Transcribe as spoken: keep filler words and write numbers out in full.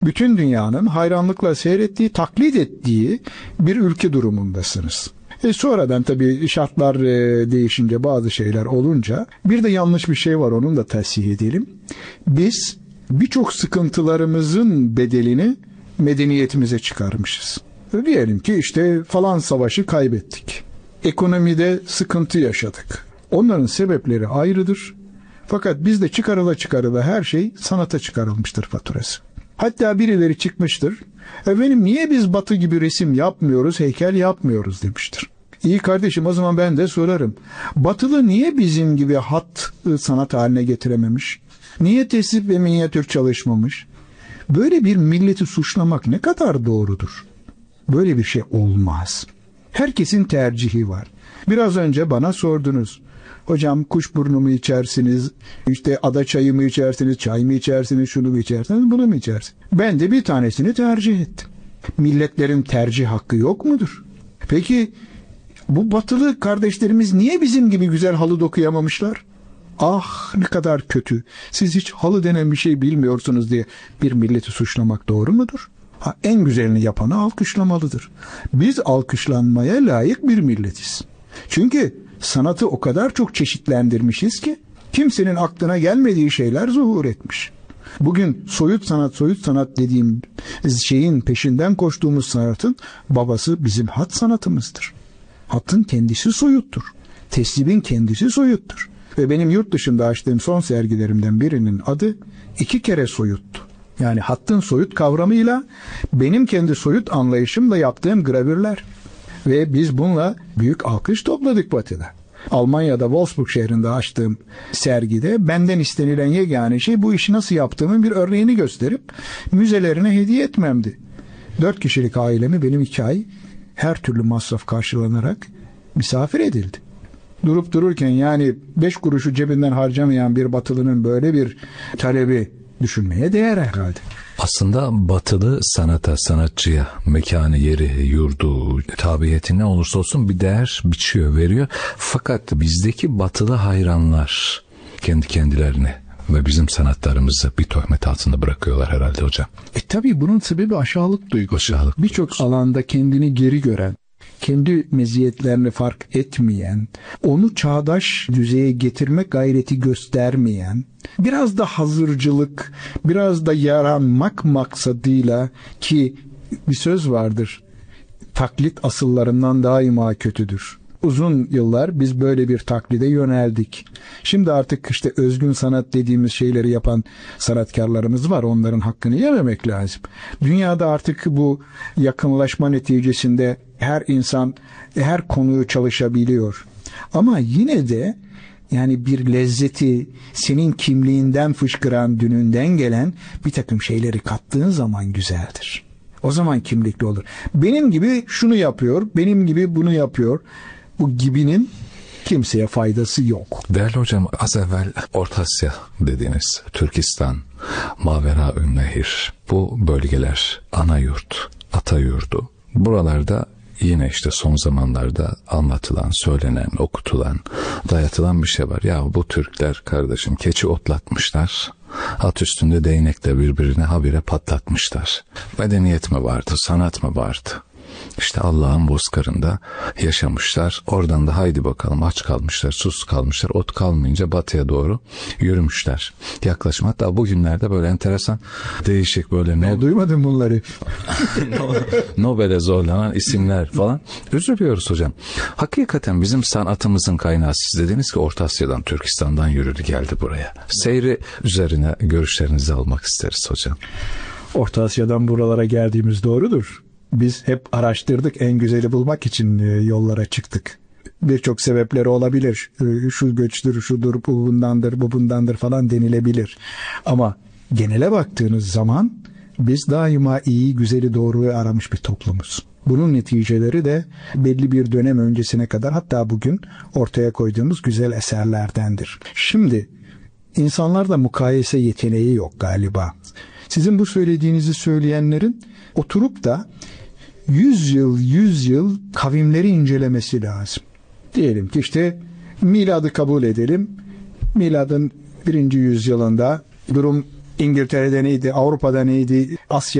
bütün dünyanın hayranlıkla seyrettiği, taklit ettiği bir ülke durumundasınız. E sonradan tabii şartlar e, değişince, bazı şeyler olunca, bir de yanlış bir şey var, onun da tavsiye edelim. Biz birçok sıkıntılarımızın bedelini medeniyetimize çıkarmışız. Diyelim ki işte falan savaşı kaybettik. Ekonomide sıkıntı yaşadık. Onların sebepleri ayrıdır. Fakat bizde çıkarıla çıkarıla her şey sanata çıkarılmıştır faturası. Hatta birileri çıkmıştır. Efendim niye biz Batı gibi resim yapmıyoruz, heykel yapmıyoruz demiştir. İyi kardeşim, o zaman ben de sorarım. Batılı niye bizim gibi hat sanat haline getirememiş? Niye tesip ve minyatür çalışmamış? Böyle bir milleti suçlamak ne kadar doğrudur? Böyle bir şey olmaz. Herkesin tercihi var. Biraz önce bana sordunuz. Hocam kuşburnu mu içersiniz, işte ada çayı mı içersiniz, çay mı içersiniz, şunu mu içersiniz, bunu mu içersiniz? Ben de bir tanesini tercih ettim. Milletlerin tercih hakkı yok mudur? Peki bu batılı kardeşlerimiz niye bizim gibi güzel halı dokuyamamışlar? Ah ne kadar kötü, siz hiç halı denen bir şey bilmiyorsunuz diye bir milleti suçlamak doğru mudur? Ha, en güzelini yapanı alkışlamalıdır. Biz alkışlanmaya layık bir milletiz. Çünkü sanatı o kadar çok çeşitlendirmişiz ki kimsenin aklına gelmediği şeyler zuhur etmiş. Bugün soyut sanat, soyut sanat dediğim şeyin peşinden koştuğumuz sanatın babası bizim hat sanatımızdır. Hatın kendisi soyuttur. Teslibin kendisi soyuttur. Ve benim yurt dışında açtığım son sergilerimden birinin adı iki kere soyuttu. Yani hattın soyut kavramıyla benim kendi soyut anlayışımla yaptığım gravürler. Ve biz bununla büyük alkış topladık Batı'da. Almanya'da Wolfsburg şehrinde açtığım sergide benden istenilen yegane şey bu işi nasıl yaptığımın bir örneğini gösterip müzelerine hediye etmemdi. Dört kişilik ailemi benim iki ay her türlü masraf karşılanarak misafir edildi. Durup dururken, yani beş kuruşu cebinden harcamayan bir Batılının böyle bir talebi düşünmeye değer herhalde. Aslında batılı sanata, sanatçıya, mekanı, yeri, yurdu, tabiyeti ne olursa olsun bir değer biçiyor, veriyor. Fakat bizdeki batılı hayranlar kendi kendilerini ve bizim sanatlarımızı bir töhmet altında bırakıyorlar herhalde hocam. E tabii bunun sebebi aşağılık duygusu. Birçok alanda kendini geri gören, kendi meziyetlerini fark etmeyen, onu çağdaş düzeye getirme gayreti göstermeyen, biraz da hazırcılık, biraz da yaranmak maksadıyla, ki bir söz vardır, taklit asıllarından daima kötüdür. Uzun yıllar biz böyle bir taklide yöneldik. Şimdi artık işte özgün sanat dediğimiz şeyleri yapan sanatkarlarımız var. Onların hakkını yememek lazım. Dünyada artık bu yakınlaşma neticesinde her insan her konuyu çalışabiliyor. Ama yine de yani bir lezzeti, senin kimliğinden fışkıran, dününden gelen bir takım şeyleri kattığın zaman güzeldir. O zaman kimlikli olur. Benim gibi şunu yapıyor, benim gibi bunu yapıyor. Bu gibinin kimseye faydası yok. Değerli hocam, az evvel Orta Asya dediğiniz Türkistan, Mavera-ı Nehir, bu bölgeler ana yurt, ata yurdu. Buralarda yine işte son zamanlarda anlatılan, söylenen, okutulan, dayatılan bir şey var. Ya bu Türkler kardeşim keçi otlatmışlar, at üstünde değnekle birbirine habire patlatmışlar. Medeniyet mi vardı, sanat mı vardı? İşte Allah'ın bozkırında yaşamışlar. Oradan da haydi bakalım aç kalmışlar, susuz kalmışlar. Ot kalmayınca batıya doğru yürümüşler. Yaklaşım. Hatta bugünlerde böyle enteresan, değişik böyle ne duymadın bunları? Nobel'e zorlanan isimler falan. Üzülüyoruz hocam. Hakikaten bizim sanatımızın kaynağı, siz dediniz ki Orta Asya'dan, Türkistan'dan yürüdü geldi buraya. Seyri üzerine görüşlerinizi almak isteriz hocam. Orta Asya'dan buralara geldiğimiz doğrudur. Biz hep araştırdık, en güzeli bulmak için yollara çıktık. Birçok sebepleri olabilir. Şu göçtür, şudur, bu bundandır, bu bundandır falan denilebilir. Ama genele baktığınız zaman biz daima iyi, güzeli, doğruyu aramış bir toplumuz. Bunun neticeleri de belli bir dönem öncesine kadar, hatta bugün ortaya koyduğumuz güzel eserlerdendir. Şimdi insanlarda mukayese yeteneği yok galiba. Sizin bu söylediğinizi söyleyenlerin oturup da yüz yıl, yüz yıl kavimleri incelemesi lazım. Diyelim ki işte miladı kabul edelim. Miladın birinci yüzyılında durum İngiltere'de neydi, Avrupa'da neydi, Asya